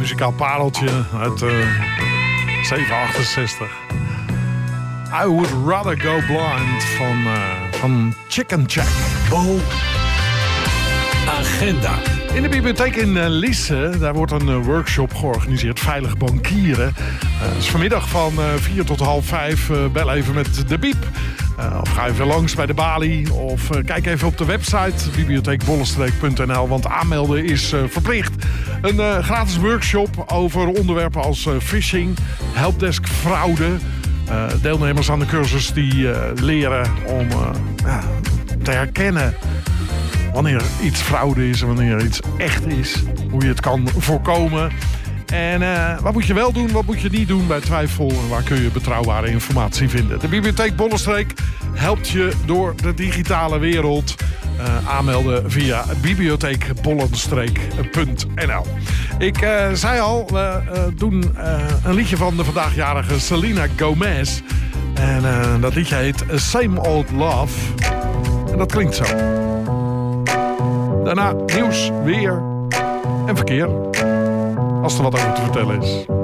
muzikaal pareltje uit 768. I Would Rather Go Blind van Chicken Shack. Agenda. In de bibliotheek in Lisse, daar wordt een workshop georganiseerd, veilig bankieren. Dat is vanmiddag van 4 tot half 5. Bel even met de biep. Of ga even langs bij de balie. Of kijk even op de website bibliotheekbollenstreek.nl. Want aanmelden is verplicht. Een gratis workshop over onderwerpen als phishing, helpdesk fraude. Deelnemers aan de cursus die leren om te herkennen wanneer iets fraude is en wanneer iets echt is. Hoe je het kan voorkomen. En wat moet je wel doen, wat moet je niet doen bij twijfel? En waar kun je betrouwbare informatie vinden? De Bibliotheek Bollenstreek helpt je door de digitale wereld. Aanmelden via bibliotheekbollenstreek.nl. Ik zei al, we doen een liedje van de vandaagjarige Selena Gomez. En dat liedje heet Same Old Love. En dat klinkt zo. Daarna nieuws, weer en verkeer. Als er wat over te vertellen is.